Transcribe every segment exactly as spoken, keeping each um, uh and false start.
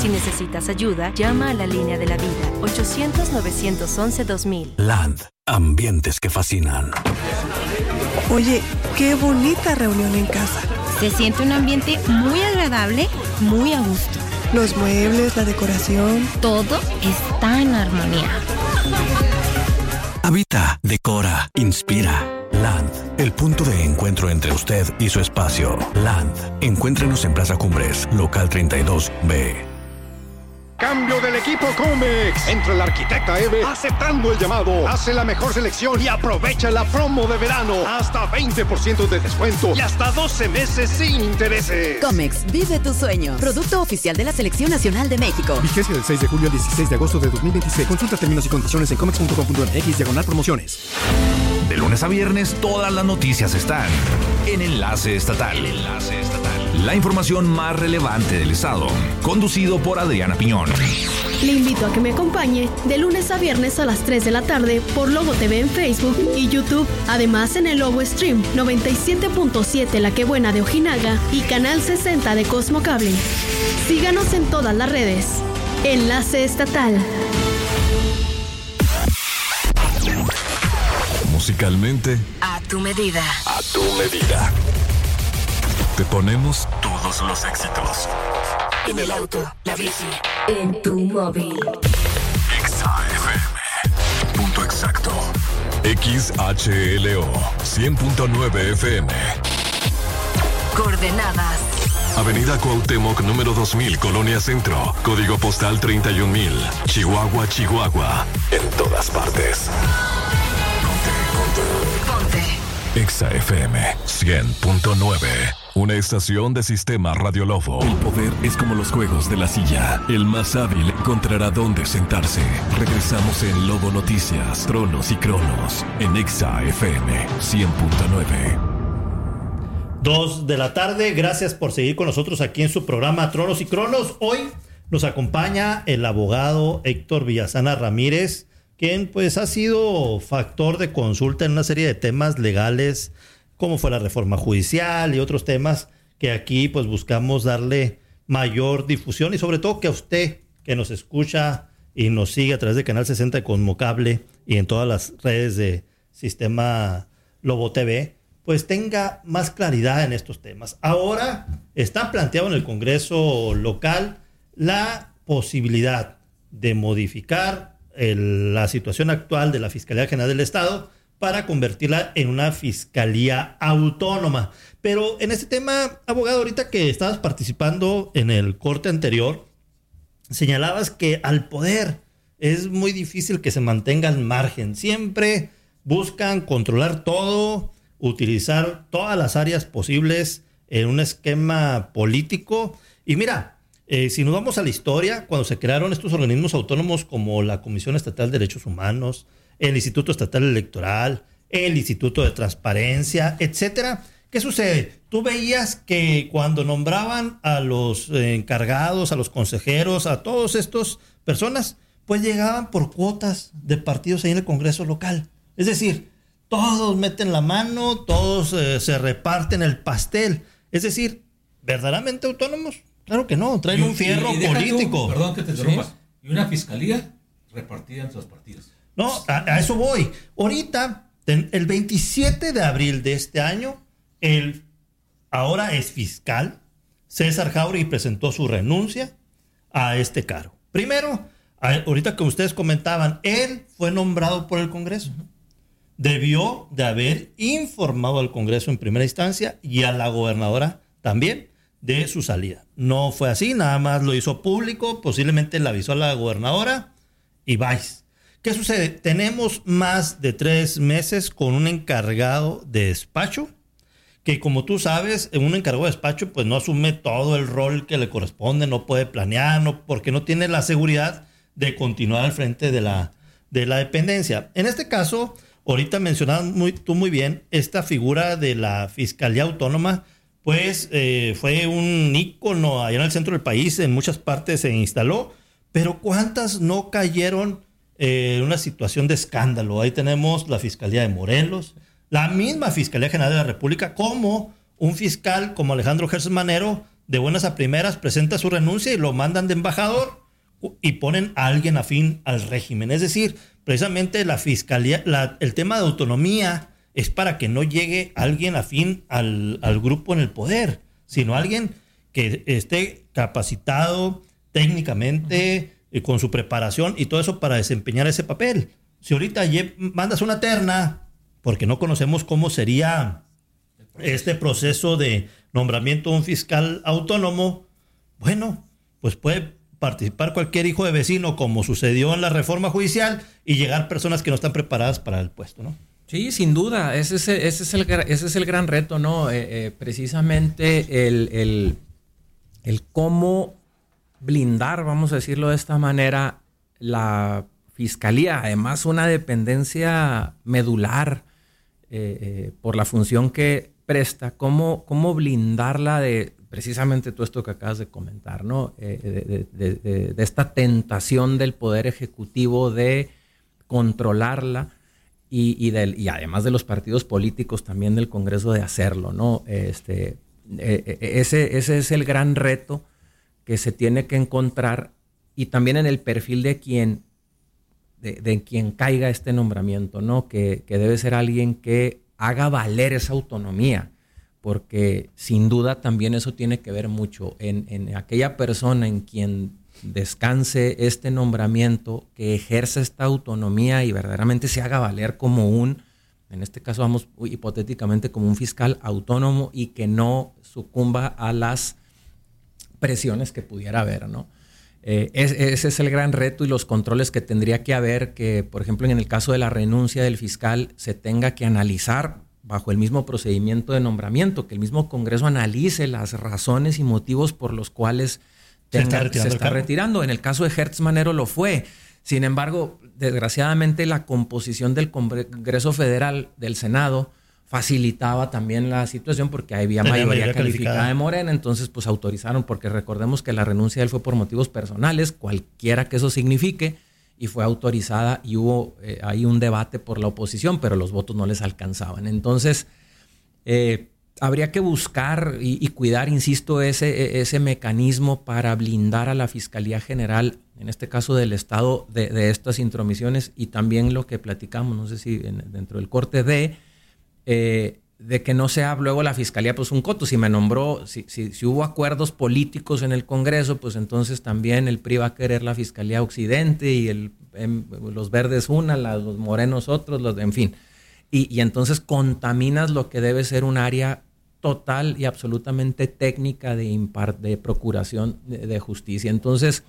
Si necesitas ayuda, llama a la línea de la vida, ochocientos, novecientos once, dos mil. Land, ambientes que fascinan. Oye, qué bonita reunión en casa. Se siente un ambiente muy agradable, muy a gusto. Los muebles, la decoración. Todo está en armonía. Habita, decora, inspira. Land, el punto de encuentro entre usted y su espacio. Land, encuéntrenos en Plaza Cumbres, local treinta y dos B. Cambio del equipo Comex. Entra el arquitecta Eve aceptando el llamado. Hace la mejor selección y aprovecha la promo de verano. Hasta veinte por ciento de descuento y hasta doce meses sin intereses. Comex, vive tu sueño. Producto oficial de la Selección Nacional de México. Vigencia del seis de julio al dieciséis de agosto de dos mil veintiséis. Consulta términos y condiciones en comex punto com punto m x diagonal promociones. De lunes a viernes, todas las noticias están en Enlace Estatal. El Enlace Estatal. La información más relevante del estado. Conducido por Adriana Piñón. Le invito a que me acompañe de lunes a viernes a las tres de la tarde por Lobo T V en Facebook y YouTube. Además en el Lobo Stream noventa y siete punto siete La Que Buena de Ojinaga y Canal sesenta de Cosmo Cable. Síganos en todas las redes. Enlace Estatal. Musicalmente, A tu medida. a tu medida. Te ponemos todos los éxitos. En el auto, la bici, en tu móvil. Exa F M. Punto exacto. X H L O. cien punto nueve F M. Coordenadas. Avenida Cuauhtémoc, número dos mil, Colonia Centro. Código postal treinta y un mil. Chihuahua, Chihuahua. En todas partes. Ponte. Exa F M cien punto nueve. Una estación de Sistema Radio Lobo. El poder es como los juegos de la silla. El más hábil encontrará dónde sentarse. Regresamos en Lobo Noticias, Tronos y Cronos. En Exa F M cien punto nueve. Dos de la tarde. Gracias por seguir con nosotros aquí en su programa Tronos y Cronos. Hoy nos acompaña el abogado Héctor Villasana Ramírez, quien pues ha sido factor de consulta en una serie de temas legales, como fue la reforma judicial y otros temas que aquí pues buscamos darle mayor difusión y sobre todo que a usted que nos escucha y nos sigue a través de Canal sesenta de Cosmocable y en todas las redes de Sistema Lobo T V, pues tenga más claridad en estos temas. Ahora está planteado en el Congreso local la posibilidad de modificar el, la situación actual de la Fiscalía General del Estado para convertirla en una fiscalía autónoma. Pero en este tema, abogado, ahorita que estabas participando en el corte anterior, señalabas que al poder es muy difícil que se mantenga al margen. Siempre buscan controlar todo, utilizar todas las áreas posibles en un esquema político. Y mira, eh, si nos vamos a la historia, cuando se crearon estos organismos autónomos como la Comisión Estatal de Derechos Humanos, el Instituto Estatal Electoral, el Instituto de Transparencia, etcétera. ¿Qué sucede? Tú veías que cuando nombraban a los encargados, a los consejeros, a todas estas personas, pues llegaban por cuotas de partidos ahí en el Congreso local. Es decir, todos meten la mano, todos eh, se reparten el pastel. Es decir, ¿verdaderamente autónomos? Claro que no, traen y, un fierro y, y político. Tú, perdón que te interrumpa. ¿Sí? Y una fiscalía repartida en sus partidos. No, a, a eso voy. Ahorita, el veintisiete de abril de este año, el ahora es fiscal César Jauregui presentó su renuncia a este cargo. Primero, ahorita que ustedes comentaban, él fue nombrado por el Congreso. Debió de haber informado al Congreso en primera instancia y a la gobernadora también de su salida. No fue así, nada más lo hizo público, posiblemente le avisó a la gobernadora y vais. ¿Qué sucede? Tenemos más de tres meses con un encargado de despacho que, como tú sabes, un encargado de despacho pues no asume todo el rol que le corresponde, no puede planear, no, porque no tiene la seguridad de continuar al frente de la, de la dependencia. En este caso, ahorita mencionabas muy, tú muy bien, esta figura de la Fiscalía Autónoma, pues eh, fue un ícono allá en el centro del país, en muchas partes se instaló, pero ¿cuántas no cayeron en eh, una situación de escándalo? Ahí tenemos la Fiscalía de Morelos, la misma Fiscalía General de la República, como un fiscal como Alejandro Gertz Manero de buenas a primeras presenta su renuncia y lo mandan de embajador y ponen a alguien afín al régimen. Es decir, precisamente la fiscalía, la, el tema de autonomía es para que no llegue alguien afín al, al grupo en el poder, sino alguien que esté capacitado técnicamente, uh-huh. con su preparación y todo eso para desempeñar ese papel. Si ahorita mandas una terna, porque no conocemos cómo sería este proceso de nombramiento de un fiscal autónomo, bueno, pues puede participar cualquier hijo de vecino, como sucedió en la reforma judicial, y llegar personas que no están preparadas para el puesto, ¿no? Sí, sin duda, ese es el, ese es el, ese es el gran reto, ¿no? Eh, eh, precisamente el, el, el cómo blindar, vamos a decirlo de esta manera, la fiscalía, además una dependencia medular eh, eh, por la función que presta, cómo, cómo blindarla de precisamente todo esto que acabas de comentar, ¿no? Eh, de, de, de, de esta tentación del Poder Ejecutivo de controlarla y, y, del, y además de los partidos políticos también del Congreso de hacerlo, ¿no? Este, eh, ese, ese es el gran reto que se tiene que encontrar, y también en el perfil de quien, de, de quien caiga este nombramiento, ¿no? Que, que debe ser alguien que haga valer esa autonomía, porque sin duda también eso tiene que ver mucho en, en aquella persona en quien descanse este nombramiento, que ejerza esta autonomía y verdaderamente se haga valer como un, en este caso vamos hipotéticamente como un fiscal autónomo, y que no sucumba a las presiones que pudiera haber, ¿no? Eh, es, ese es el gran reto y los controles que tendría que haber, que por ejemplo en el caso de la renuncia del fiscal se tenga que analizar bajo el mismo procedimiento de nombramiento, que el mismo Congreso analice las razones y motivos por los cuales tenga, se está, retirando, se está retirando. En el caso de Hertz Manero lo fue. Sin embargo, desgraciadamente la composición del Congreso Federal, del Senado, facilitaba también la situación porque había mayoría, mayoría calificada, calificada de Morena, entonces pues autorizaron, porque recordemos que la renuncia de él fue por motivos personales, cualquiera que eso signifique, y fue autorizada, y hubo eh, ahí un debate por la oposición, pero los votos no les alcanzaban. Entonces, eh, habría que buscar y, y cuidar, insisto, ese, ese mecanismo para blindar a la Fiscalía General, en este caso del Estado, de, de estas intromisiones, y también lo que platicamos, no sé si en, dentro del corte de... Eh, de que no sea luego la fiscalía pues un coto. Si me nombró, si, si, si hubo acuerdos políticos en el Congreso, pues entonces también el P R I va a querer la Fiscalía Occidente, y el, em, los verdes una, la, los morenos otros, los, en fin. Y, y entonces contaminas lo que debe ser un área total y absolutamente técnica de, impar, de procuración de, de justicia. Entonces,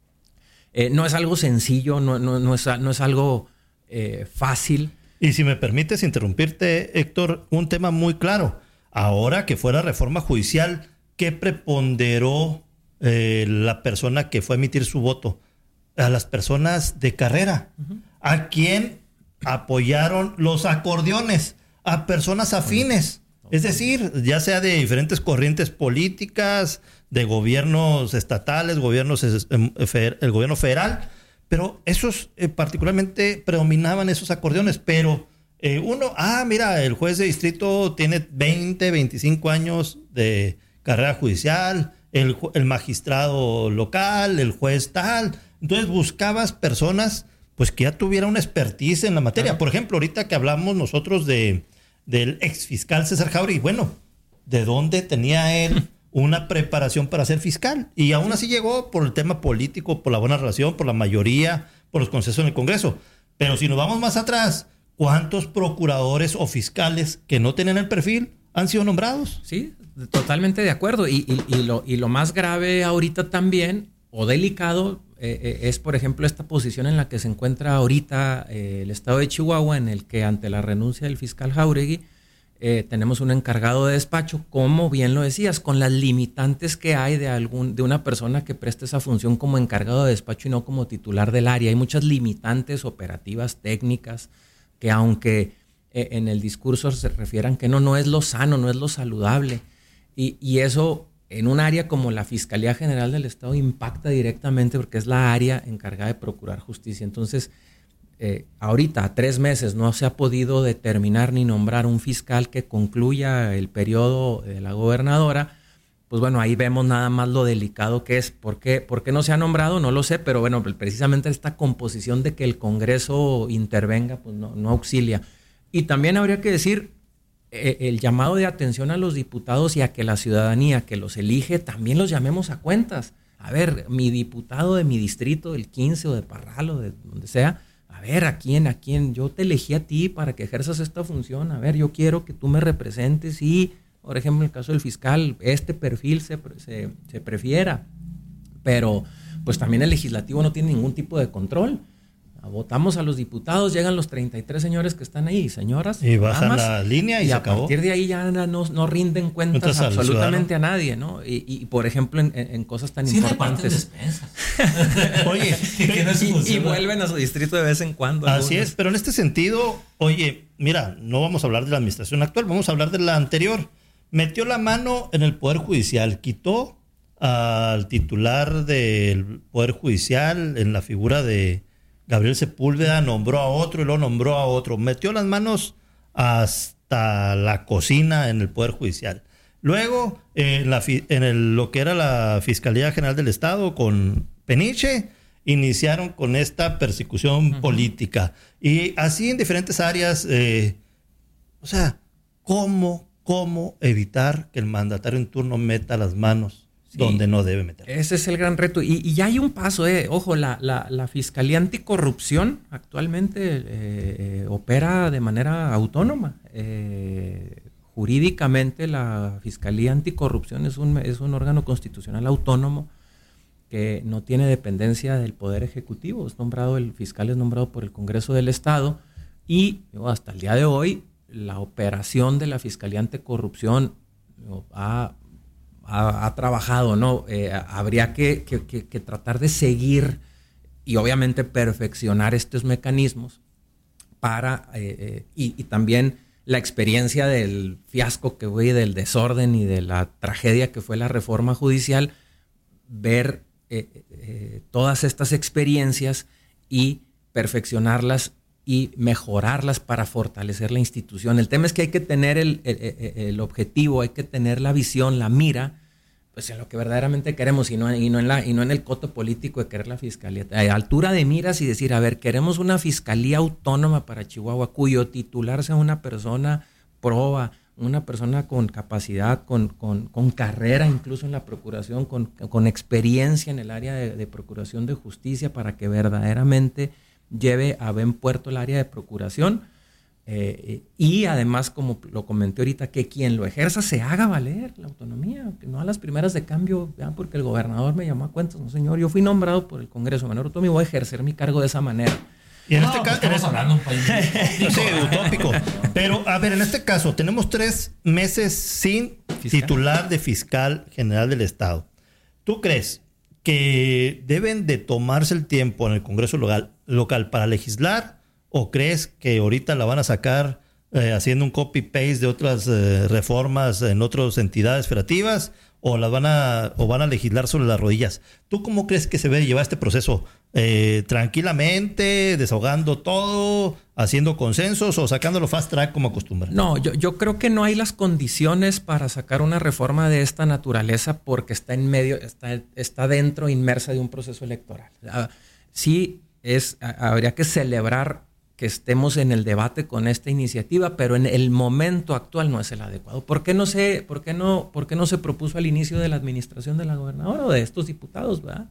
eh, no es algo sencillo, no, no, no, es, no es algo eh, fácil. Y si me permites interrumpirte, Héctor, un tema muy claro. Ahora que fuera reforma judicial, ¿qué preponderó eh, la persona que fue a emitir su voto? A las personas de carrera. Uh-huh. ¿A quién apoyaron los acordeones? A personas afines. Uh-huh. Es decir, ya sea de diferentes corrientes políticas, de gobiernos estatales, gobiernos el gobierno federal. Pero esos eh, particularmente predominaban esos acordeones. Pero eh, uno, ah, mira, el juez de distrito tiene veinte, veinticinco años de carrera judicial, el, el magistrado local, el juez tal. Entonces buscabas personas pues que ya tuvieran una expertise en la materia. Por ejemplo, ahorita que hablamos nosotros de, del exfiscal César Jauregui, bueno, ¿de dónde tenía él una preparación para ser fiscal? Y aún así llegó por el tema político, por la buena relación, por la mayoría, por los consensos en el Congreso. Pero si nos vamos más atrás, ¿cuántos procuradores o fiscales que no tienen el perfil han sido nombrados? Sí, totalmente de acuerdo. Y, y, y, lo, y lo más grave ahorita también, o delicado, eh, eh, es por ejemplo esta posición en la que se encuentra ahorita eh, el estado de Chihuahua, en el que ante la renuncia del fiscal Jauregui, Eh, tenemos un encargado de despacho, como bien lo decías, con las limitantes que hay de, algún, de una persona que presta esa función como encargado de despacho y no como titular del área. Hay muchas limitantes operativas, técnicas, que aunque eh, en el discurso se refieran que no, no es lo sano, no es lo saludable. Y, y eso en un área como la Fiscalía General del Estado impacta directamente, porque es la área encargada de procurar justicia. Entonces, Eh, ahorita, a tres meses, no se ha podido determinar ni nombrar un fiscal que concluya el periodo de la gobernadora, pues bueno, ahí vemos nada más lo delicado que es. ¿Por qué, por qué no se ha nombrado? No lo sé, pero bueno, precisamente esta composición de que el Congreso intervenga, pues no, no auxilia. Y también habría que decir eh, el llamado de atención a los diputados y a que la ciudadanía que los elige también los llamemos a cuentas. A ver, mi diputado de mi distrito, del quince o de Parral o de donde sea, a ver, ¿a quién, a quién? Yo te elegí a ti para que ejerzas esta función. A ver, yo quiero que tú me representes y... Por ejemplo, en el caso del fiscal, este perfil se, se, se prefiera, pero pues también el legislativo no tiene ningún tipo de control. Votamos a los diputados, llegan los treinta y tres señores que están ahí, señoras. Y bajan damas, la línea y, y se a acabó. partir de ahí ya no, no rinden cuentas absolutamente a nadie, ¿no? Y, y por ejemplo, en, en cosas tan sí, importantes. Oye, y, y vuelven a su distrito de vez en cuando. Así algunos. Es, pero en este sentido, oye, mira, no vamos a hablar de la administración actual, vamos a hablar de la anterior. Metió la mano en el Poder Judicial, quitó al titular del Poder Judicial en la figura de Gabriel Sepúlveda, nombró a otro y lo nombró a otro. Metió las manos hasta la cocina en el Poder Judicial. Luego, en, la, en el, lo que era la Fiscalía General del Estado con Peniche, iniciaron con esta persecución uh-huh. política. Y así en diferentes áreas, eh, o sea, ¿cómo? ¿Cómo evitar que el mandatario en turno meta las manos sí, donde no debe meter? Ese es el gran reto. Y, y ya hay un paso, eh. Ojo, la, la, la Fiscalía Anticorrupción actualmente eh, eh, opera de manera autónoma. Eh, jurídicamente la Fiscalía Anticorrupción es un, es un órgano constitucional autónomo que no tiene dependencia del Poder Ejecutivo. Es nombrado, el fiscal es nombrado por el Congreso del Estado y digo, hasta el día de hoy la operación de la Fiscalía Anticorrupción ¿no? ha, ha, ha trabajado, ¿no? Eh, habría que, que, que, que tratar de seguir y obviamente perfeccionar estos mecanismos para, eh, eh, y, y también la experiencia del fiasco que fue, del desorden y de la tragedia que fue la reforma judicial, ver eh, eh, todas estas experiencias y perfeccionarlas y mejorarlas para fortalecer la institución. El tema es que hay que tener el, el, el objetivo, hay que tener la visión, la mira, pues en lo que verdaderamente queremos y no, y no, en, la, y no en el coto político de querer la fiscalía. A altura de miras y decir, a ver, queremos una fiscalía autónoma para Chihuahua, cuyo titular sea una persona proba, una persona con capacidad, con, con, con carrera incluso en la procuración, con, con experiencia en el área de, de procuración de justicia para que verdaderamente lleve a buen puerto el área de procuración eh, y además, como lo comenté ahorita, que quien lo ejerza se haga valer la autonomía, que no a las primeras de cambio, vean, porque el gobernador me llamó a cuentas, no señor, yo fui nombrado por el Congreso, menor autonomía, voy a ejercer mi cargo de esa manera. Y en no, este pues caso estamos hablando de un país utópico. Sí, utópico. Pero a ver, en este caso tenemos tres meses sin ¿Fiscal? Titular de fiscal general del Estado. ¿Tú crees que deben de tomarse el tiempo en el Congreso local, local para legislar, o crees que ahorita la van a sacar eh, haciendo un copy-paste de otras eh, reformas en otras entidades federativas, o las van a o van a legislar sobre las rodillas? ¿Tú cómo crees que se debe llevar este proceso? Eh, ¿Tranquilamente, desahogando todo, haciendo consensos o sacándolo fast track como acostumbran? No, yo, yo creo que no hay las condiciones para sacar una reforma de esta naturaleza porque está en medio, está, está dentro, inmersa de un proceso electoral. Sí, es, habría que celebrar que estemos en el debate con esta iniciativa, pero en el momento actual no es el adecuado. ¿Por qué no se, por qué no, por qué no se propuso al inicio de la administración de la gobernadora o de estos diputados, verdad?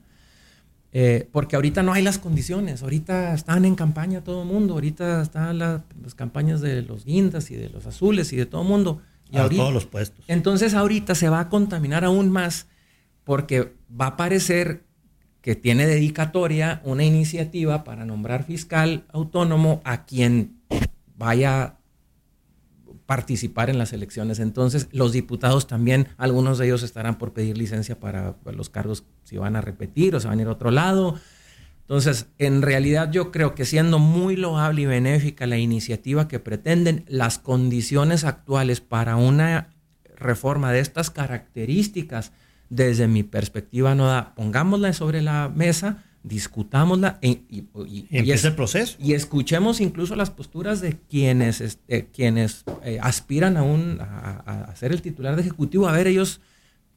Eh, porque ahorita no hay las condiciones, ahorita están en campaña todo el mundo, ahorita están la, las campañas de los guindas y de los azules y de todo el mundo. Y a ahorita, todos los puestos. Entonces ahorita se va a contaminar aún más porque va a parecer que tiene dedicatoria una iniciativa para nombrar fiscal autónomo a quien vaya a participar en las elecciones. Entonces, los diputados también, algunos de ellos estarán por pedir licencia para los cargos si van a repetir o se van a ir a otro lado. Entonces, en realidad yo creo que siendo muy loable y benéfica la iniciativa que pretenden, las condiciones actuales para una reforma de estas características, desde mi perspectiva no da. Pongámosla sobre la mesa, discutámosla y, y, y, y empieza el proceso. Y escuchemos incluso las posturas de quienes, este, quienes eh, aspiran a, un, a, a ser el titular de ejecutivo. A ver ellos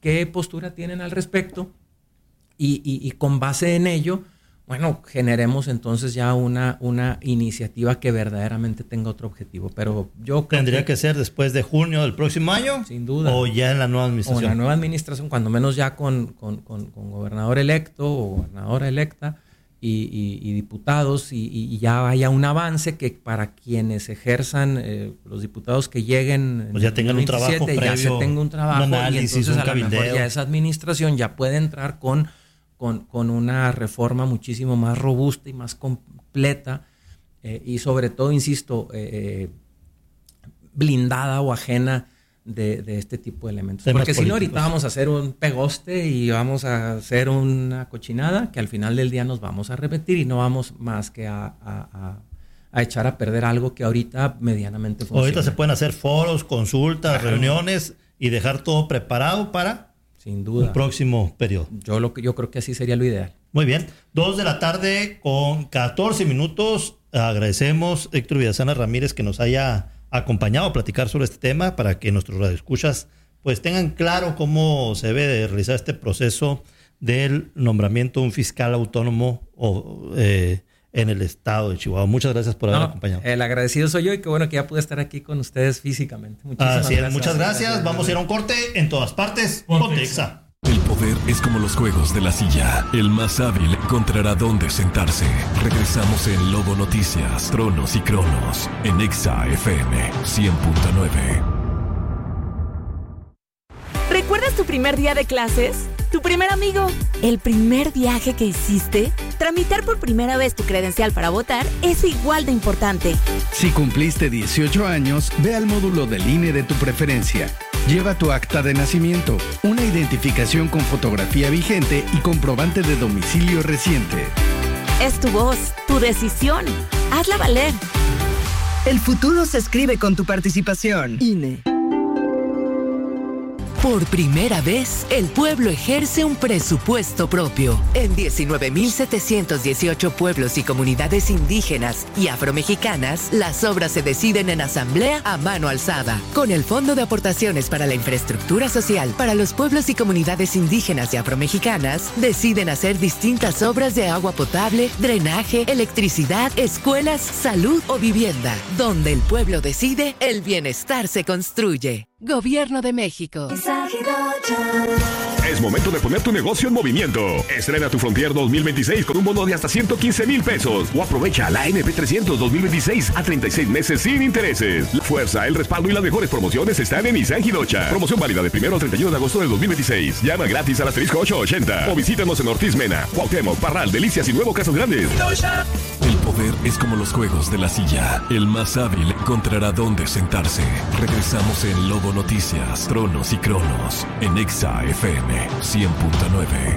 qué postura tienen al respecto y, y, y con base en ello, bueno, generemos entonces ya una, una iniciativa que verdaderamente tenga otro objetivo. Pero yo creo ¿Tendría que, que ser después de junio del próximo año? Sin duda. ¿O ya en la nueva administración? O en la nueva administración, cuando menos ya con, con, con, con gobernador electo o gobernadora electa y, y, y diputados y, y ya haya un avance que para quienes ejerzan, eh, los diputados que lleguen pues ya tengan un trabajo previo, ya se tenga un trabajo un análisis, y entonces un a lo mejor cabildeo. ya esa administración ya puede entrar con Con, con una reforma muchísimo más robusta y más completa eh, y sobre todo, insisto, eh, blindada o ajena de, de este tipo de elementos. Temas Porque si no, políticos. ahorita vamos a hacer un pegoste y vamos a hacer una cochinada que al final del día nos vamos a repetir y no vamos más que a, a, a, a echar a perder algo que ahorita medianamente funciona. Ahorita se pueden hacer foros, consultas, Claro. reuniones y dejar todo preparado para... Sin duda. Un próximo periodo. Yo, lo que, yo creo que así sería lo ideal. Muy bien. Dos de la tarde con catorce minutos. Agradecemos a Héctor Villazana Ramírez que nos haya acompañado a platicar sobre este tema para que nuestros radioescuchas pues tengan claro cómo se debe de realizar este proceso del nombramiento de un fiscal autónomo o, eh, en el estado de Chihuahua. Muchas gracias por haber No, acompañado. El agradecido soy yo y qué bueno que ya pude estar aquí con ustedes físicamente. Muchísimas Así es, gracias. muchas gracias. Vamos a ir a un corte en todas partes. Ponte Exa. El poder es como los juegos de la silla. El más hábil encontrará dónde sentarse. Regresamos en Lobo Noticias, Tronos y Cronos, en Exa F M cien punto nueve. ¿Recuerdas tu primer día de clases? ¿Tu primer amigo? ¿El primer viaje que hiciste? Tramitar por primera vez tu credencial para votar es igual de importante. Si cumpliste dieciocho años, ve al módulo del I N E de tu preferencia. Lleva tu acta de nacimiento, una identificación con fotografía vigente y comprobante de domicilio reciente. Es tu voz, tu decisión. Hazla valer. El futuro se escribe con tu participación. I N E. Por primera vez, el pueblo ejerce un presupuesto propio. En diecinueve mil setecientos dieciocho pueblos y comunidades indígenas y afromexicanas, las obras se deciden en asamblea a mano alzada. Con el Fondo de Aportaciones para la Infraestructura Social para los pueblos y comunidades indígenas y afromexicanas, deciden hacer distintas obras de agua potable, drenaje, electricidad, escuelas, salud o vivienda. Donde el pueblo decide, el bienestar se construye. Gobierno de México. Es momento de poner tu negocio en movimiento. Estrena tu Frontier dos mil veintiséis con un bono de hasta ciento quince mil pesos. O aprovecha la N P trescientos dos mil veintiséis a treinta y seis meses sin intereses. La fuerza, el respaldo y las mejores promociones están en Nissan Hirocha. Promoción válida de primero al treinta y uno de agosto del dos mil veintiséis. Llama gratis al asterisco ochocientos ochenta. O visítanos en Ortiz Mena, Cuauhtémoc, Parral, Delicias y Nuevo Casas Grandes. El poder es como los juegos de la silla. El más hábil encontrará dónde sentarse. Regresamos en Lobo Noticias, Tronos y Cronos, en Exa F M cien punto nueve.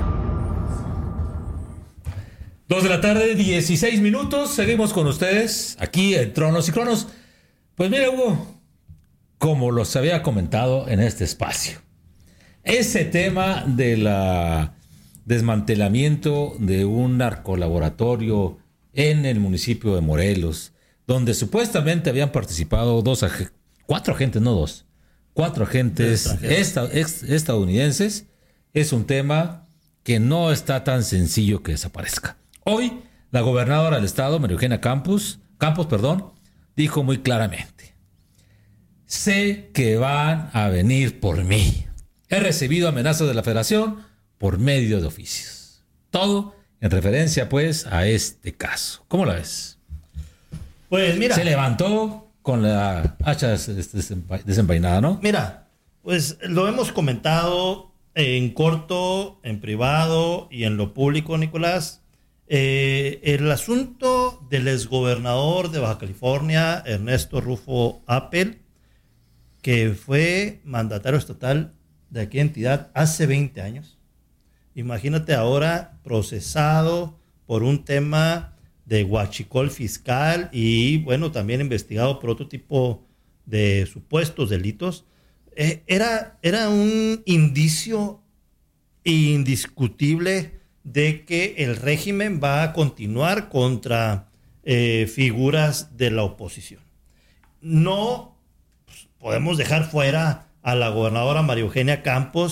Dos de la tarde, dieciséis minutos. Seguimos con ustedes aquí en Tronos y Cronos. Pues mira, Hugo, como los había comentado en este espacio, ese tema de la desmantelamiento de un narcolaboratorio en el municipio de Morelos, donde supuestamente habían participado dos ag- cuatro agentes, no dos, cuatro agentes esta- ex- estadounidenses, es un tema que no está tan sencillo que desaparezca. Hoy, la gobernadora del estado, María Eugenia Campos, Campos, perdón, dijo muy claramente: sé que van a venir por mí. He recibido amenazas de la Federación por medio de oficios. Todo en referencia, pues, a este caso. ¿Cómo la ves? Pues mira. Se levantó con la hacha des- des- desenvainada, ¿no? Mira, pues lo hemos comentado en corto, en privado y en lo público, Nicolás. Eh, el asunto del exgobernador de Baja California, Ernesto Rufo Appel, que fue mandatario estatal de aquella entidad hace veinte años. Imagínate ahora procesado por un tema de huachicol fiscal y, bueno, también investigado por otro tipo de supuestos delitos. Eh, era, era un indicio indiscutible de que el régimen va a continuar contra eh, figuras de la oposición. No pues, podemos dejar fuera a la gobernadora María Eugenia Campos,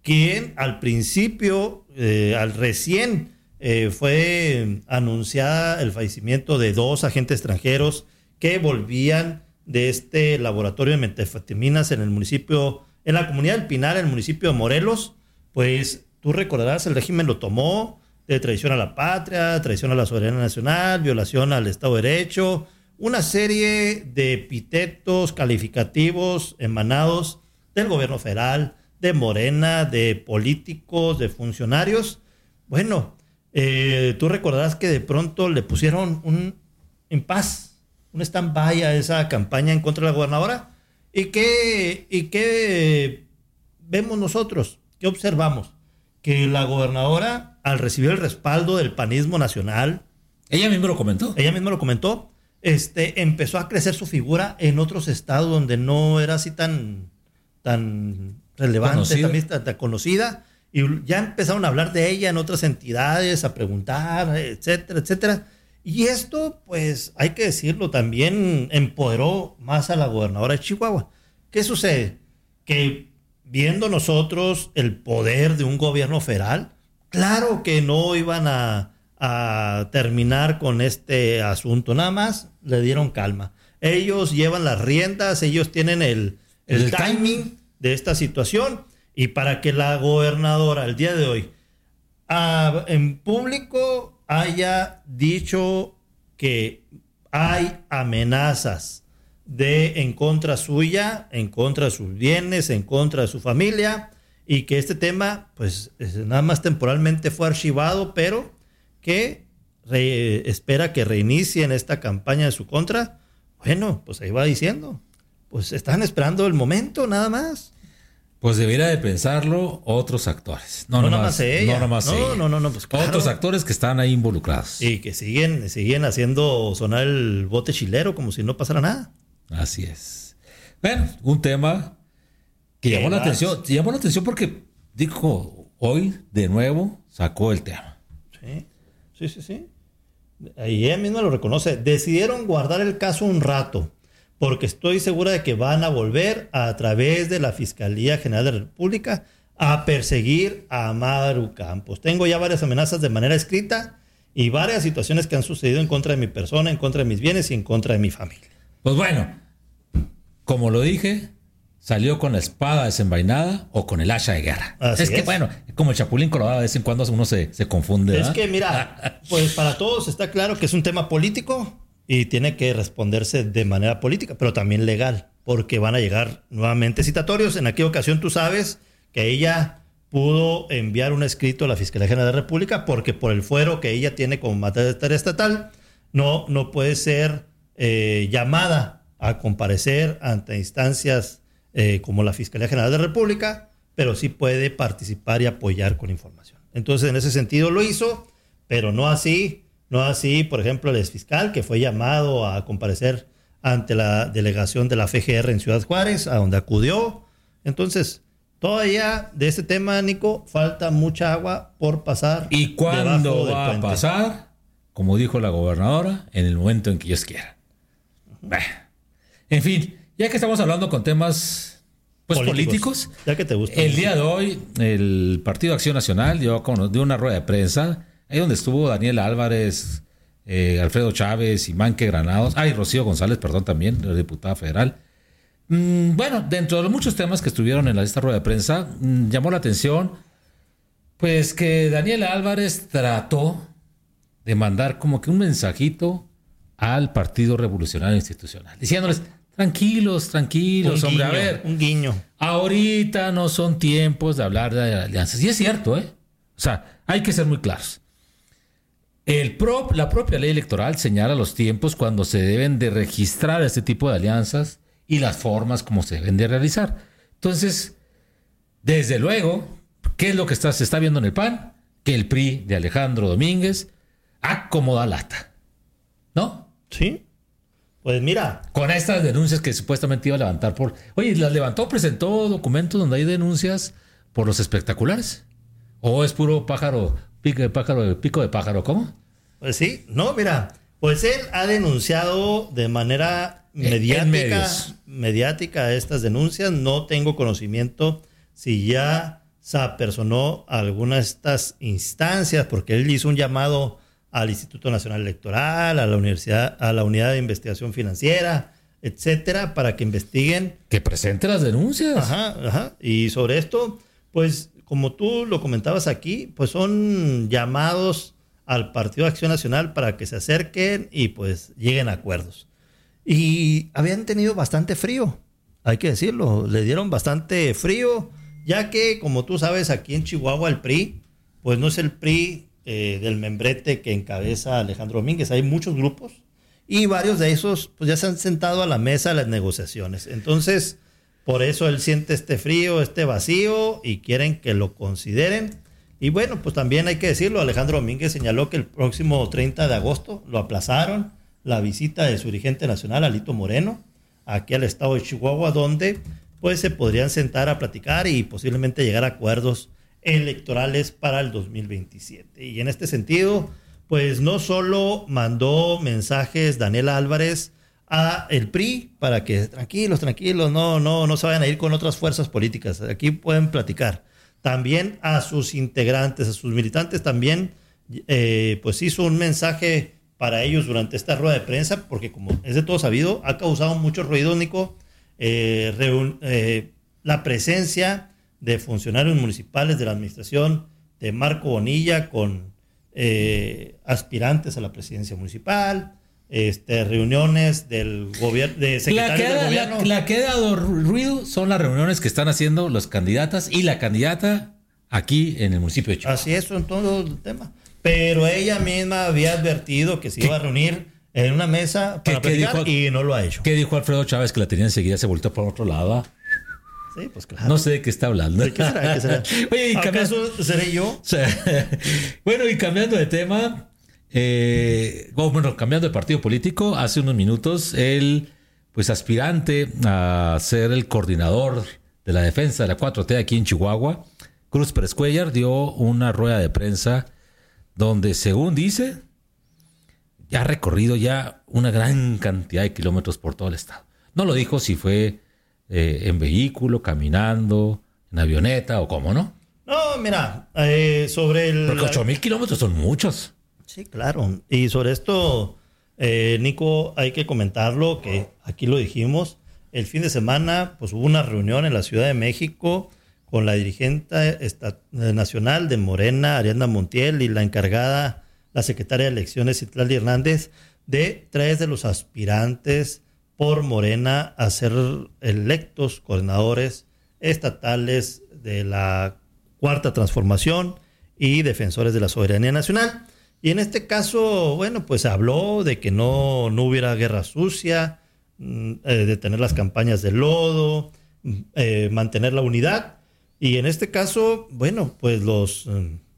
quien al principio, eh, al recién eh, fue anunciada el fallecimiento de dos agentes extranjeros que volvían de este laboratorio de metanfetaminas en el municipio, en la comunidad del Pinar, en el municipio de Morelos. Pues tú recordarás, el régimen lo tomó de traición a la patria, traición a la soberanía nacional, violación al Estado de Derecho, una serie de epítetos calificativos emanados del gobierno federal, de Morena, de políticos, de funcionarios. Bueno, eh, tú recordarás que de pronto le pusieron un impas, un stand-by a esa campaña en contra de la gobernadora. ¿Y qué, y qué vemos nosotros? ¿Qué observamos? Que la gobernadora, al recibir el respaldo del panismo nacional... Ella misma lo comentó. Ella misma lo comentó. Este, empezó a crecer su figura en otros estados donde no era así tan, tan relevante, conocida. Tan, tan conocida. Y ya empezaron a hablar de ella en otras entidades, a preguntar, etcétera, etcétera. Y esto, pues, hay que decirlo, también empoderó más a la gobernadora de Chihuahua. ¿Qué sucede? Que viendo nosotros el poder de un gobierno federal, claro que no iban a, a terminar con este asunto, nada más le dieron calma. Ellos llevan las riendas, ellos tienen el, el, el timing, timing de esta situación, y para que la gobernadora el día de hoy a, en público haya dicho que hay amenazas de en contra suya, en contra de sus bienes, en contra de su familia, y que este tema pues nada más temporalmente fue archivado, pero que re, espera que reinicien esta campaña en su contra. Bueno, pues ahí va diciendo, pues están esperando el momento nada más. Pues debería de pensarlo otros actores. No, no nada más ella. No, nada más no, ella. no, no, no, pues claro. Otros actores que están ahí involucrados. Y que siguen, siguen haciendo sonar el bote chilero como si no pasara nada. Así es. Bueno, un tema que llamó la atención, llamó la atención porque dijo hoy de nuevo sacó el tema. Sí, sí, sí, sí. Ahí ella misma lo reconoce. Decidieron guardar el caso un rato, porque estoy segura de que van a volver a través de la Fiscalía General de la República a perseguir a Amaru Campos. Tengo ya varias amenazas de manera escrita y varias situaciones que han sucedido en contra de mi persona, en contra de mis bienes y en contra de mi familia. Pues bueno, como lo dije, salió con la espada desenvainada o con el hacha de guerra. Así es que es. Bueno, como el Chapulín Colorado, de vez en cuando uno se, se confunde. Es ¿verdad? que mira, pues para todos está claro que es un tema político y tiene que responderse de manera política, pero también legal, porque van a llegar nuevamente citatorios. En aquella ocasión tú sabes que ella pudo enviar un escrito a la Fiscalía General de la República porque por el fuero que ella tiene como mandataria estatal, no, no puede ser eh, llamada a comparecer ante instancias eh, como la Fiscalía General de la República, pero sí puede participar y apoyar con información. Entonces, en ese sentido lo hizo, pero no así No así, por ejemplo, el exfiscal que fue llamado a comparecer ante la delegación de la F G R en Ciudad Juárez, a donde acudió. Entonces, todavía de este tema, Nico, falta mucha agua por pasar. ¿Y cuándo va a pasar? Como dijo la gobernadora, en el momento en que ellos quieran. Bah. En fin, ya que estamos hablando con temas pues, políticos, políticos ya que te gusta. El día de hoy, el Partido Acción Nacional dio, dio una rueda de prensa. Ahí donde estuvo Daniel Álvarez, eh, Alfredo Chávez y Manque Granados. Ah, y Rocío González, perdón, también, la diputada federal. Mm, bueno, dentro de los muchos temas que estuvieron en la, esta rueda de prensa, mm, llamó la atención pues que Daniel Álvarez trató de mandar como que un mensajito al Partido Revolucionario Institucional, diciéndoles, tranquilos, tranquilos, un hombre, guiño, a ver. Un guiño. Ahorita no son tiempos de hablar de alianzas. Y es cierto, ¿eh? O sea, hay que ser muy claros. El pro, la propia ley electoral señala los tiempos cuando se deben de registrar este tipo de alianzas y las formas como se deben de realizar. Entonces, desde luego, ¿qué es lo que está, se está viendo en el P A N? Que el P R I de Alejandro Domínguez acomoda lata. ¿No? Sí. Pues mira. Con estas denuncias que supuestamente iba a levantar por... Oye, ¿las levantó, presentó documentos donde hay denuncias por los espectaculares? ¿O es puro pájaro... Pico de pájaro, pico de pájaro, ¿cómo? Pues sí, no, mira, pues él ha denunciado de manera mediática, mediática estas denuncias. No tengo conocimiento si ya se apersonó a algunas de estas instancias porque él hizo un llamado al Instituto Nacional Electoral, a la Universidad, a la Unidad de Investigación Financiera, etcétera, para que investiguen. Que presente las denuncias. Ajá, ajá. Y sobre esto, pues, como tú lo comentabas aquí, pues son llamados al Partido de Acción Nacional para que se acerquen y pues lleguen a acuerdos. Y habían tenido bastante frío, hay que decirlo, le dieron bastante frío, ya que, como tú sabes, aquí en Chihuahua el P R I, pues no es el P R I eh, del membrete que encabeza Alejandro Domínguez, hay muchos grupos y varios de esos pues ya se han sentado a la mesa de las negociaciones. Entonces, por eso él siente este frío, este vacío y quieren que lo consideren. Y bueno, pues también hay que decirlo, Alejandro Domínguez señaló que el próximo treinta de agosto lo aplazaron la visita de su dirigente nacional, Alito Moreno, aquí al estado de Chihuahua, donde pues se podrían sentar a platicar y posiblemente llegar a acuerdos electorales para el dos mil veintisiete. Y en este sentido, pues no solo mandó mensajes Daniela Álvarez a el P R I para que tranquilos, tranquilos, no, no, no se vayan a ir con otras fuerzas políticas, aquí pueden platicar. También a sus integrantes, a sus militantes también, eh, pues hizo un mensaje para ellos durante esta rueda de prensa, porque como es de todo sabido, ha causado mucho ruido, Nico, eh, reun, eh, la presencia de funcionarios municipales de la administración de Marco Bonilla con eh, aspirantes a la presidencia municipal, este, reuniones del gobierno, de secretarios la que, del gobierno. La, la que ha dado ruido son las reuniones que están haciendo los candidatas y la candidata aquí en el municipio de Chihuahua. Así es, en todo el tema. Pero ella misma había advertido que se iba a reunir en una mesa para platicar dijo, y no lo ha hecho. ¿Qué dijo Alfredo Chávez? Que la tenía enseguida, se volvió por otro lado. Sí, pues claro. No sé de qué está hablando. ¿De qué será? ¿Qué será? Oye, ¿y ¿acaso seré yo? Bueno, y cambiando de tema, eh, bueno, cambiando de partido político, hace unos minutos el pues aspirante a ser el coordinador de la defensa de la cuatro T aquí en Chihuahua, Cruz Pérez Cuellar, dio una rueda de prensa donde, según dice, ya ha recorrido ya una gran cantidad de kilómetros por todo el estado. No lo dijo si fue eh, en vehículo, caminando, en avioneta o cómo, ¿no? No, mira, eh, sobre el... Porque ocho mil kilómetros son muchos. Sí, claro. Y sobre esto, eh, Nico, hay que comentarlo, que aquí lo dijimos, el fin de semana pues hubo una reunión en la Ciudad de México con la dirigente esta, nacional de Morena, Ariadna Montiel, y la encargada, la secretaria de Elecciones, Citlali Hernández, de tres de los aspirantes por Morena a ser electos coordinadores estatales de la Cuarta Transformación y defensores de la soberanía nacional. Y en este caso, bueno, pues habló de que no, no hubiera guerra sucia, eh, detener las campañas de lodo, eh, mantener la unidad. Y en este caso, bueno, pues los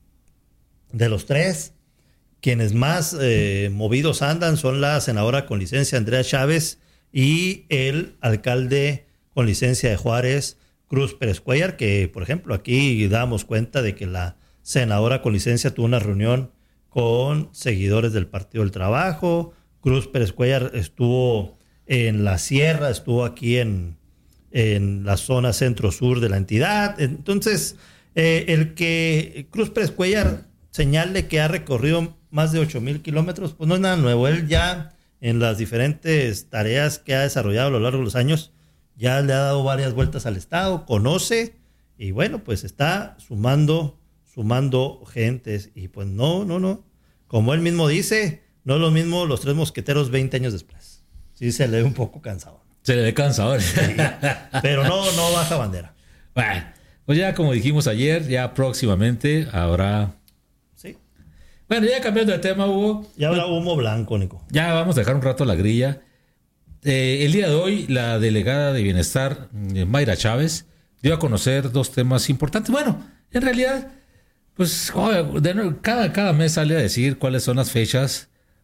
de los tres, quienes más eh, movidos andan son la senadora con licencia Andrea Chávez y el alcalde con licencia de Juárez, Cruz Pérez Cuellar, que por ejemplo aquí damos cuenta de que la senadora con licencia tuvo una reunión con seguidores del Partido del Trabajo. Cruz Pérez Cuellar estuvo en la sierra, estuvo aquí en, en la zona centro-sur de la entidad. Entonces, eh, el que Cruz Pérez Cuellar señale que ha recorrido más de ocho mil kilómetros, pues no es nada nuevo. Él ya en las diferentes tareas que ha desarrollado a lo largo de los años, ya le ha dado varias vueltas al estado, conoce y bueno, pues está sumando sumando gentes y pues no, no, no. Como él mismo dice, no es lo mismo los tres mosqueteros veinte años después. Sí se le ve un poco cansado. Se le ve cansado. Sí, pero no, no baja bandera. Bueno, pues ya como dijimos ayer, ya próximamente habrá... Sí. Bueno, ya cambiando de tema, Hugo. Ya habrá humo blanco, Nico. Ya vamos a dejar un rato la grilla. Eh, el día de hoy, la delegada de Bienestar, Mayra Chávez, dio a conocer dos temas importantes. Bueno, en realidad... Pues de, cada, cada mes sale a decir cuáles son las fechas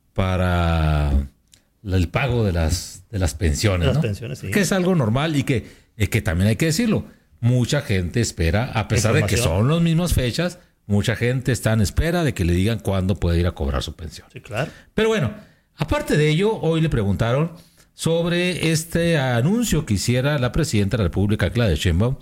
para el pago de las, de las pensiones, las ¿no? pensiones, sí. Que es algo normal y que, eh, que también hay que decirlo. Mucha gente espera, a pesar de que son las mismas fechas, mucha gente está en espera de que le digan cuándo puede ir a cobrar su pensión. Sí, claro. Pero bueno, aparte de ello, hoy le preguntaron sobre este anuncio que hiciera la presidenta de la República, Claudia Sheinbaum,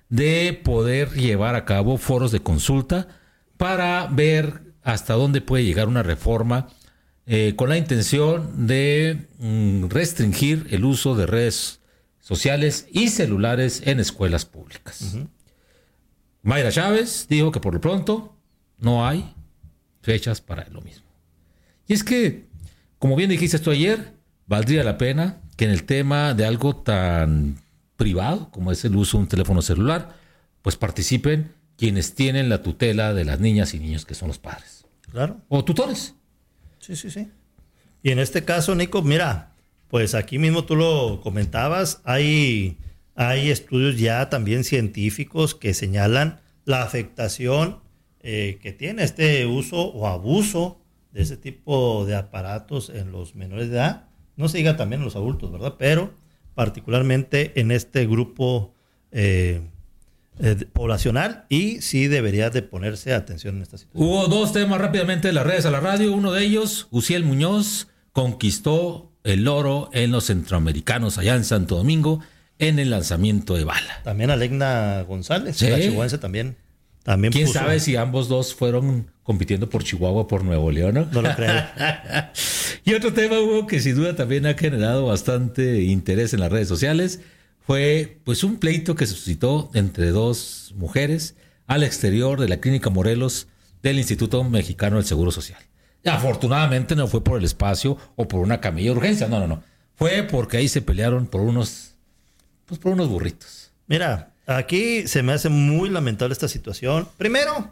de poder llevar a cabo foros de consulta para ver hasta dónde puede llegar una reforma eh, con la intención de mm, restringir el uso de redes sociales y celulares en escuelas públicas. Uh-huh. Mayra Chávez dijo que por lo pronto no hay fechas para lo mismo. Y es que, como bien dijiste tú ayer, valdría la pena que en el tema de algo tan privado como es el uso de un teléfono celular, pues participen quienes tienen la tutela de las niñas y niños, que son los padres. Claro. O tutores. Sí, sí, sí. Y en este caso, Nico, mira, pues aquí mismo tú lo comentabas, hay, hay estudios ya también científicos que señalan la afectación eh, que tiene este uso o abuso de ese tipo de aparatos en los menores de edad. No se diga también en los adultos, ¿verdad? Pero particularmente en este grupo eh, eh, poblacional, y sí debería de ponerse atención en esta situación. Hubo dos temas rápidamente de las redes a la radio. Uno de ellos, Uciel Muñoz conquistó el oro en los centroamericanos allá en Santo Domingo en el lanzamiento de bala. También Alegna González, ¿sí? La chihuahuense también. También ¿Quién puso... sabe si ambos dos fueron compitiendo por Chihuahua o por Nuevo León, ¿no? No lo creo. Y otro tema, Hugo, que sin duda también ha generado bastante interés en las redes sociales, fue pues un pleito que se suscitó entre dos mujeres al exterior de la Clínica Morelos del Instituto Mexicano del Seguro Social. Y afortunadamente no fue por el espacio o por una camilla de urgencia, no, no, no. Fue porque ahí se pelearon por unos, pues por unos burritos. Mira, aquí se me hace muy lamentable esta situación. Primero,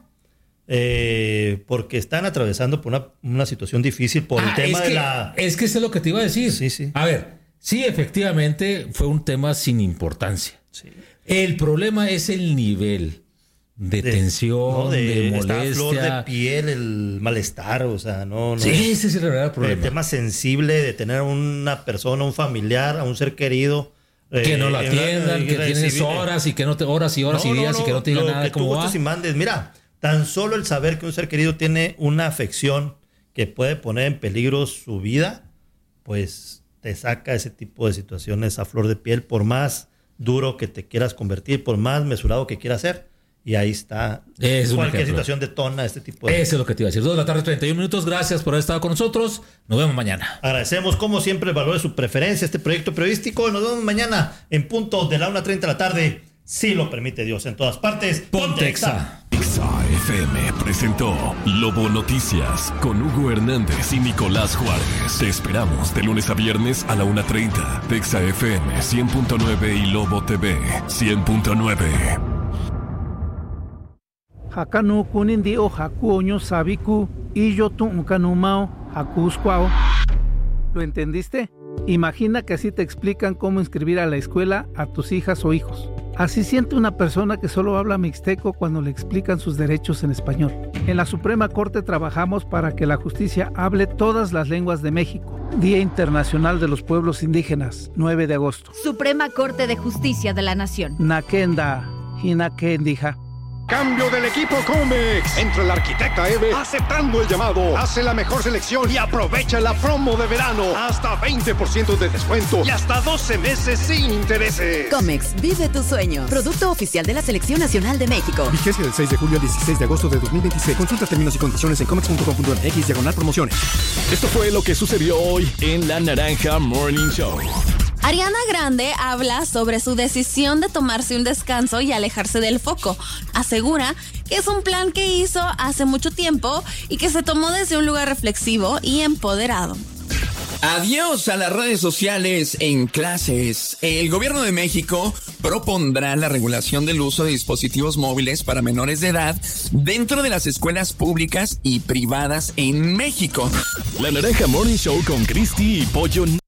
eh, porque están atravesando por una, una situación difícil por ah, el tema es de que, la... Es que eso es lo que te iba a decir. Sí, sí. A ver, sí, efectivamente fue un tema sin importancia. Sí. El problema es el nivel de, de tensión, no, de, de molestia. Está a flor de piel, el malestar, o sea, no... no sí, ese es el verdadero problema. El tema sensible de tener a una persona, un familiar, a un ser querido... Que no la atiendan, eh, que tienes horas y que no te horas y horas no, y días no, no, y que no te digan nada de cómo va. Y mandes. Mira, tan solo el saber que un ser querido tiene una afección que puede poner en peligro su vida, pues te saca ese tipo de situaciones a flor de piel, por más duro que te quieras convertir, por más mesurado que quieras ser. Y ahí está. Es cualquier situación detona este tipo de... Eso es lo que te iba a decir. dos de la tarde, treinta y un minutos. Gracias por haber estado con nosotros. Nos vemos mañana. Agradecemos, como siempre, el valor de su preferencia, este proyecto periodístico. Nos vemos mañana en punto de la una treinta de la tarde. Si lo permite Dios, en todas partes. Ponte Exa. Exa F M presentó Lobo Noticias con Hugo Hernández y Nicolás Juárez. Te esperamos de lunes a viernes a la una treinta. Exa F M cien punto nueve y Lobo T V cien punto nueve. Hakanu kunindi o hakuoño sabiku y yo tu unkanumao hakusquao. ¿Lo entendiste? Imagina que así te explican cómo inscribir a la escuela a tus hijas o hijos. Así siente una persona que solo habla mixteco cuando le explican sus derechos en español. En la Suprema Corte trabajamos para que la justicia hable todas las lenguas de México. Día Internacional de los Pueblos Indígenas, nueve de agosto. Suprema Corte de Justicia de la Nación. Nakenda, hinakendija. Cambio del equipo Comex. Entra la arquitecta Eve aceptando el llamado. Hace la mejor selección y aprovecha la promo de verano. Hasta veinte por ciento de descuento y hasta doce meses sin intereses. Comex, vive tu sueño. Producto oficial de la Selección Nacional de México. Vigencia del seis de julio al dieciséis de agosto de dos mil veintiséis. Consulta términos y condiciones en comex punto com punto m x diagonal promociones. Esto fue lo que sucedió hoy en La Naranja Morning Show. Ariana Grande habla sobre su decisión de tomarse un descanso y alejarse del foco. Asegura que es un plan que hizo hace mucho tiempo y que se tomó desde un lugar reflexivo y empoderado. Adiós a las redes sociales en clases. El gobierno de México propondrá la regulación del uso de dispositivos móviles para menores de edad dentro de las escuelas públicas y privadas en México. La Naranja Morning Show con Cristi y Pollo